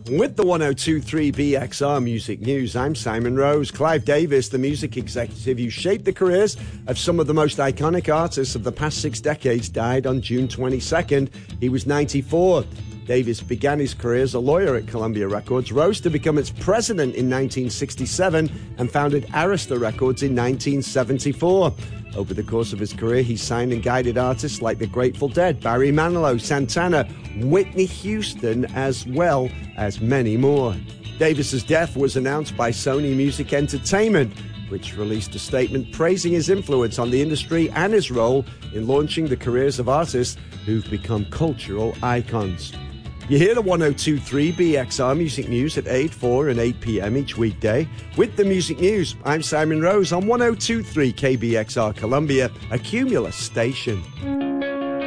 With the 1023 BXR Music News, I'm Simon Rose. Clive Davis, the music executive who shaped the careers of some of the most iconic artists of the past 6 decades, died on June 22nd. He was 94. Davis began his career as a lawyer at Columbia Records, rose to become its president in 1967, and founded Arista Records in 1974. Over the course of his career, he signed and guided artists like the Grateful Dead, Barry Manilow, Santana, Whitney Houston, as well as many more. Davis's death was announced by Sony Music Entertainment, which released a statement praising his influence on the industry and his role in launching the careers of artists who've become cultural icons. You hear the 1023 BXR Music News at 8, 4 and 8 p.m. each weekday. With the Music News, I'm Simon Rose on 1023 KBXR Columbia, a Cumulus station.